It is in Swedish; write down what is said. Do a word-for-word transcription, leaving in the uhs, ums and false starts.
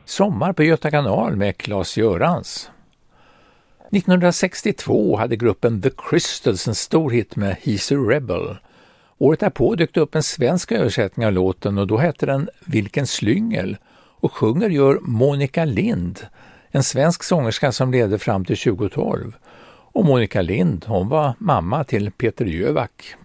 Sommar på Göta kanal med Claes-Görans. nittonhundrasextiotvå hade gruppen The Crystals en stor hit med He's a Rebel. Året därpå dök upp en svensk översättning av låten och då hette den Vilken slyngel och sjunger gör Monica Lind, en svensk sångerska som levde fram till tjugo tolv. Och Monica Lind, hon var mamma till Peter Jöback